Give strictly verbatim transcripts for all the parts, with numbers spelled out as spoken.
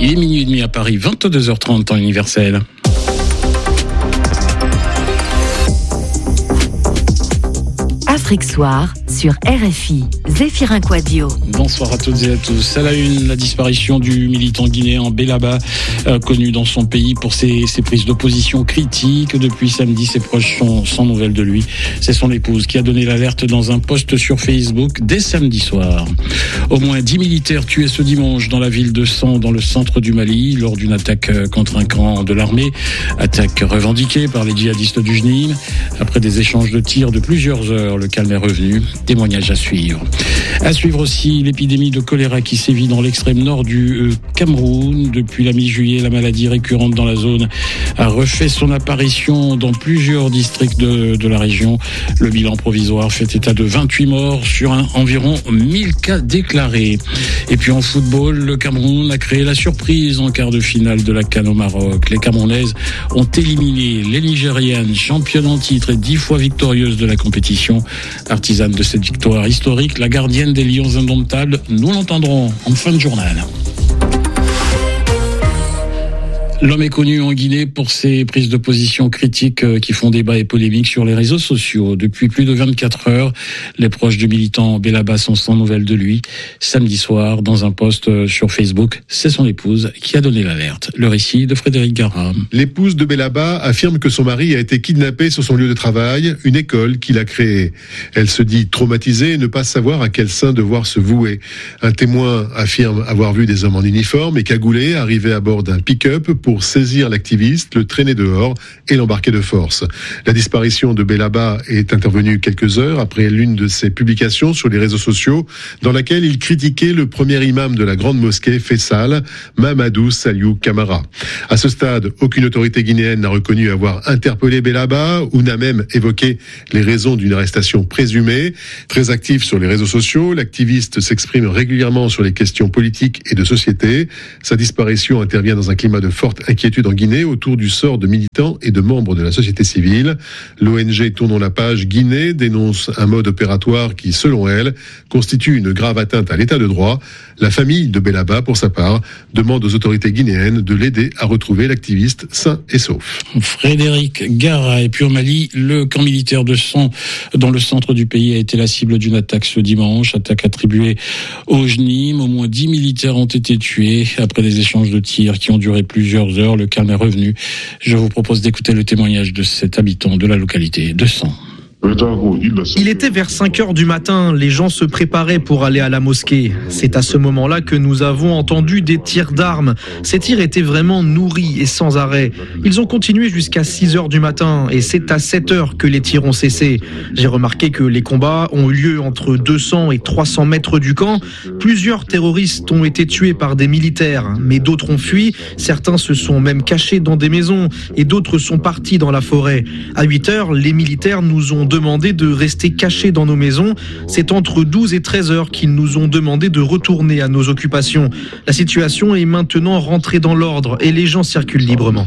Il est minuit et demi à Paris, vingt-deux heures trente, temps universel. Afrique Soir sur R F I, Zéphirin Quadio. Bonsoir à toutes et à tous. À la une, la disparition du militant guinéen Bellaba, euh, connu dans son pays pour ses, ses prises d'opposition critiques. Depuis samedi, ses proches sont sans nouvelles de lui. C'est son épouse qui a donné l'alerte dans un post sur Facebook dès samedi soir. Au moins dix militaires tués ce dimanche dans la ville de San, dans le centre du Mali, lors d'une attaque contre un camp de l'armée. Attaque revendiquée par les djihadistes du J N I M. Après des échanges de tirs de plusieurs heures, le calme est revenu. Témoignage à suivre. À suivre aussi l'épidémie de choléra qui sévit dans l'extrême nord du euh, Cameroun. Depuis la mi-juillet, la maladie récurrente dans la zone a refait son apparition dans plusieurs districts de, de la région. Le bilan provisoire fait état de vingt-huit morts sur un, environ mille cas déclarés. Et puis en football, le Cameroun a créé la surprise en quart de finale de la CAN au Maroc. Les Camerounaises ont éliminé les Nigérianes, championnes en titre et dix fois victorieuses de la compétition. Artisane de cette victoire historique, la gardienne des Lions indomptables, nous l'entendrons en fin de journal. L'homme est connu en Guinée pour ses prises de position critiques qui font débat et polémique sur les réseaux sociaux. Depuis plus de vingt-quatre heures, les proches du militant Bellaba sont sans nouvelles de lui. Samedi soir, dans un post sur Facebook, c'est son épouse qui a donné l'alerte. Le récit de Frédéric Garam. L'épouse de Bellaba affirme que son mari a été kidnappé sur son lieu de travail, une école qu'il a créée. Elle se dit traumatisée et ne pas savoir à quel sein devoir se vouer. Un témoin affirme avoir vu des hommes en uniforme et cagoulés arriver à bord d'un pick-up pour pour saisir l'activiste, le traîner dehors et l'embarquer de force. La disparition de Bellaba est intervenue quelques heures après l'une de ses publications sur les réseaux sociaux dans laquelle il critiquait le premier imam de la grande mosquée Faisal, Mamadou Saliou Camara. À ce stade, aucune autorité guinéenne n'a reconnu avoir interpellé Bellaba ou n'a même évoqué les raisons d'une arrestation présumée. Très actif sur les réseaux sociaux, l'activiste s'exprime régulièrement sur les questions politiques et de société. Sa disparition intervient dans un climat de forte inquiétude en Guinée autour du sort de militants et de membres de la société civile. L'O N G Tournons la page Guinée dénonce un mode opératoire qui, selon elle, constitue une grave atteinte à l'état de droit. La famille de Bellaba, pour sa part, demande aux autorités guinéennes de l'aider à retrouver l'activiste sain et sauf. Frédéric Gara. Et puis au Mali, le camp militaire de San, dans le centre du pays, a été la cible d'une attaque ce dimanche. Attaque attribuée au J N I M. Au moins dix militaires ont été tués après des échanges de tirs qui ont duré plusieurs heures. Le calme est revenu. Je vous propose d'écouter le témoignage de cet habitant de la localité de San. Il était vers cinq heures du matin, les gens se préparaient pour aller à la mosquée. C'est à ce moment-là que nous avons entendu des tirs d'armes. Ces tirs étaient vraiment nourris et sans arrêt. Ils ont continué jusqu'à six heures du matin et c'est à sept heures que les tirs ont cessé. J'ai remarqué que les combats ont eu lieu entre deux cents et trois cents mètres du camp. Plusieurs terroristes ont été tués par des militaires, mais d'autres ont fui. Certains se sont même cachés dans des maisons et d'autres sont partis dans la forêt. À huit heures, les militaires nous ont demandé de rester cachés dans nos maisons. C'est entre douze et treize heures qu'ils nous ont demandé de retourner à nos occupations. La situation est maintenant rentrée dans l'ordre et les gens circulent librement.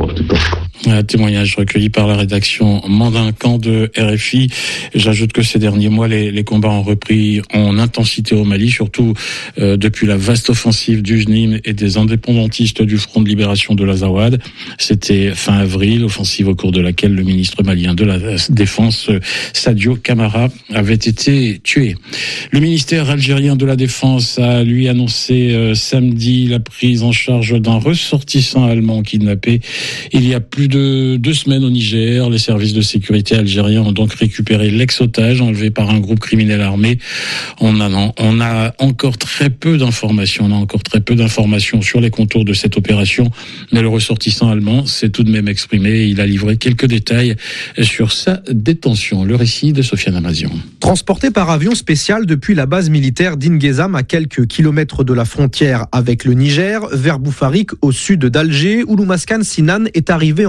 Un témoignage recueilli par la rédaction Mandincan de R F I. J'ajoute que ces derniers mois, les, les combats ont repris en intensité au Mali, surtout euh, depuis la vaste offensive du J N I M et des indépendantistes du Front de libération de l'Azawad. C'était fin avril, offensive au cours de laquelle le ministre malien de la Défense, Sadio Camara, avait été tué. Le ministère algérien de la Défense a, lui, annoncé euh, samedi la prise en charge d'un ressortissant allemand kidnappé il y a plus de deux semaines au Niger. Les services de sécurité algériens ont donc récupéré l'ex-otage enlevé par un groupe criminel armé. On a, on a encore très peu d'informations. On a encore très peu d'informations sur les contours de cette opération. Mais le ressortissant allemand s'est tout de même exprimé. Il a livré quelques détails sur sa détention. Le récit de Sofiane Amazian. Transporté par avion spécial depuis la base militaire d'Inghezam à quelques kilomètres de la frontière avec le Niger, vers Boufarik au sud d'Alger, Ouloumaskan Sinan est arrivé en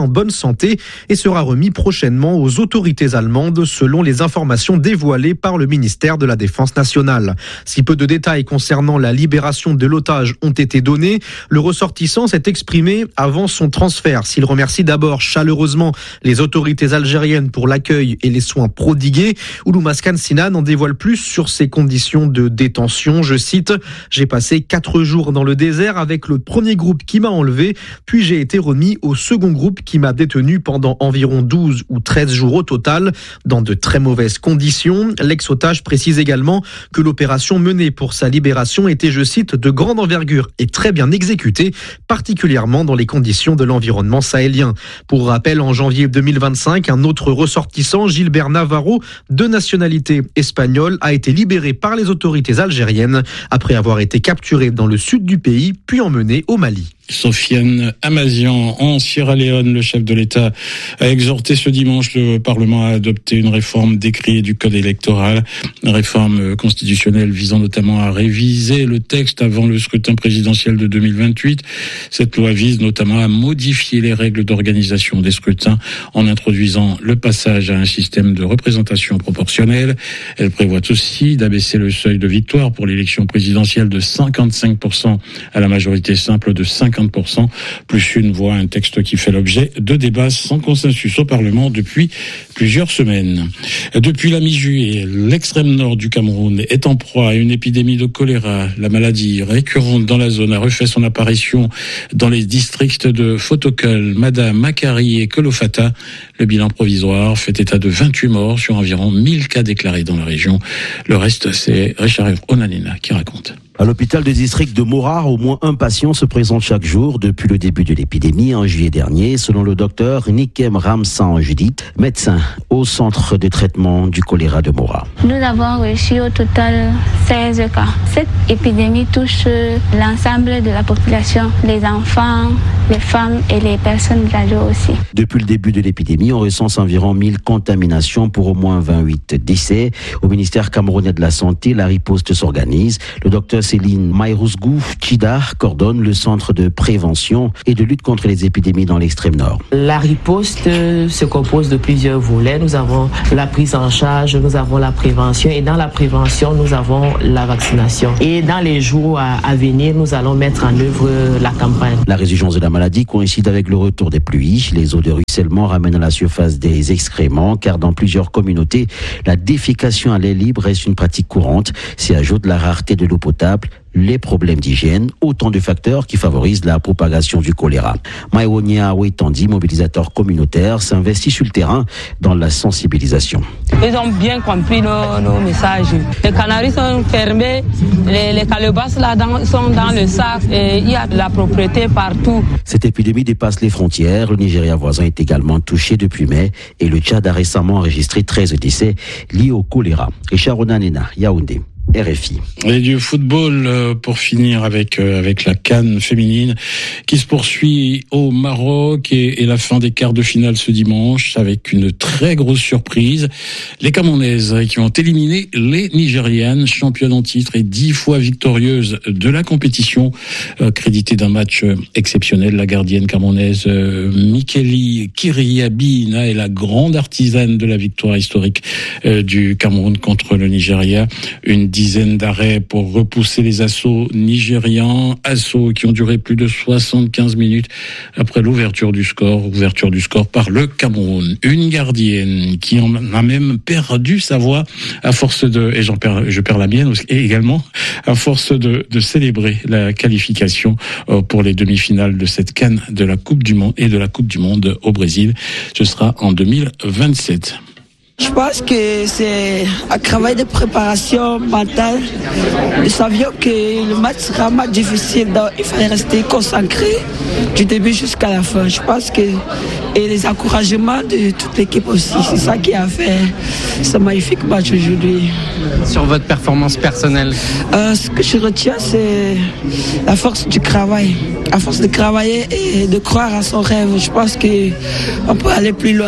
bonne santé et sera remis prochainement aux autorités allemandes selon les informations dévoilées par le ministère de la Défense nationale. Si peu de détails concernant la libération de l'otage ont été donnés, le ressortissant s'est exprimé avant son transfert. S'il remercie d'abord chaleureusement les autorités algériennes pour l'accueil et les soins prodigués, Oulou Maskan Sinan en dévoile plus sur ses conditions de détention. Je cite, « J'ai passé quatre jours dans le désert avec le premier groupe qui m'a enlevé, puis j'ai été remis au second groupe qui m'a détenu pendant environ douze ou treize jours au total, dans de très mauvaises conditions. » L'ex-otage précise également que l'opération menée pour sa libération était, je cite, « de grande envergure et très bien exécutée, particulièrement dans les conditions de l'environnement sahélien. » Pour rappel, en janvier deux mille vingt-cinq, un autre ressortissant, Gilbert Navarro, de nationalité espagnole, a été libéré par les autorités algériennes après avoir été capturé dans le sud du pays, puis emmené au Mali. Sofiane Amazian, en Sierra Leone, le chef de l'État a exhorté ce dimanche le Parlement à adopter une réforme décriée du code électoral, une réforme constitutionnelle visant notamment à réviser le texte avant le scrutin présidentiel de deux mille vingt-huit. Cette loi vise notamment à modifier les règles d'organisation des scrutins en introduisant le passage à un système de représentation proportionnelle. Elle prévoit aussi d'abaisser le seuil de victoire pour l'élection présidentielle de cinquante-cinq pour cent à la majorité simple de cinquante pour cent, plus une voix, un texte qui fait l'objet de débats sans consensus au Parlement depuis plusieurs semaines. Depuis la mi-juillet, l'extrême nord du Cameroun est en proie à une épidémie de choléra. La maladie récurrente dans la zone a refait son apparition dans les districts de Fotokol, Mada, Makari et Kolofata. Le bilan provisoire fait état de vingt-huit morts sur environ mille cas déclarés dans la région. Le reste, c'est Richard Onanena qui raconte. À l'hôpital de district de Morar, au moins un patient se présente chaque jour depuis le début de l'épidémie en juillet dernier, selon le docteur Nikem Ramsan Judith, médecin au centre de traitement du choléra de Morar. Nous avons reçu au total seize cas. Cette épidémie touche l'ensemble de la population, les enfants, les femmes et les personnes âgées aussi. Depuis le début de l'épidémie, on recense environ mille contaminations pour au moins vingt-huit décès. Au ministère camerounais de la Santé, la riposte s'organise. Le docteur Céline Maïrousgou Chida coordonne le centre de prévention et de lutte contre les épidémies dans l'extrême nord. La riposte se compose de plusieurs volets. Nous avons la prise en charge, nous avons la prévention et dans la prévention, nous avons la vaccination. Et dans les jours à, à venir, nous allons mettre en œuvre la campagne. La résurgence de la maladie coïncide avec le retour des pluies. Les eaux de ruissellement ramènent à la surface des excréments car dans plusieurs communautés, la défécation à l'air libre reste une pratique courante. S'y ajoute la rareté de l'eau potable, les problèmes d'hygiène, autant de facteurs qui favorisent la propagation du choléra. Maïwonia Ouetandi, mobilisateur communautaire, s'investit sur le terrain dans la sensibilisation. Ils ont bien compris nos, nos messages. Les canaries sont fermés, les, les calebasses là dans, sont dans le sac et il y a de la propreté partout. Cette épidémie dépasse les frontières. Le Nigeria voisin est également touché depuis mai et le Tchad a récemment enregistré treize décès liés au choléra. Richard Onanena, Yaoundé. R F I. Et du football euh, pour finir avec euh, avec la CAN féminine qui se poursuit au Maroc et, et la fin des quarts de finale ce dimanche avec une très grosse surprise. Les Camerounaises qui ont éliminé les Nigérianes, championnes en titre et dix fois victorieuses de la compétition, euh, créditée d'un match euh, exceptionnel. La gardienne camerounaise euh, Mikeli Kiriabina est la grande artisane de la victoire historique euh, du Cameroun contre le Nigeria. Une dizaine d'arrêts pour repousser les assauts nigérians, assauts qui ont duré plus de soixante-quinze minutes après l'ouverture du score, ouverture du score par le Cameroun. Une gardienne qui en a même perdu sa voix à force de, et j'en perds, je perds la mienne également, à force de, de célébrer la qualification pour les demi-finales de cette CAN de la Coupe du Monde et de la Coupe du Monde au Brésil. Ce sera en deux mille vingt-sept. Je pense que c'est un travail de préparation mentale. Nous savions que le match sera un match difficile, donc il fallait rester concentré du début jusqu'à la fin. Je pense que et les encouragements de toute l'équipe aussi, c'est ça qui a fait ce magnifique match aujourd'hui. Sur votre performance personnelle, euh, ce que je retiens, c'est la force du travail. À force de travailler et de croire à son rêve, je pense qu'on peut aller plus loin.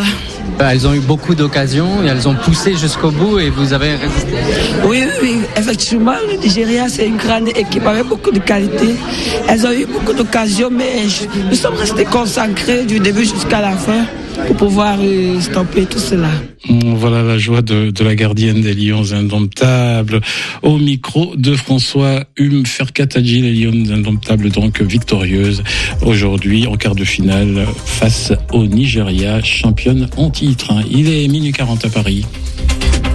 Elles ont eu beaucoup d'occasions et elles ont poussé jusqu'au bout et vous avez résisté. Oui, oui, oui, effectivement, le Nigeria, c'est une grande équipe avec beaucoup de qualité. Elles ont eu beaucoup d'occasions, mais nous sommes restés concentrés du début jusqu'à la fin pour pouvoir euh, stopper tout cela. Voilà la joie de, de la gardienne des Lions indomptables. Au micro de François Hume Ferkatadji, les Lions indomptables donc victorieuses aujourd'hui en quart de finale face au Nigeria, championne en titre. Il est minuit quarante à Paris.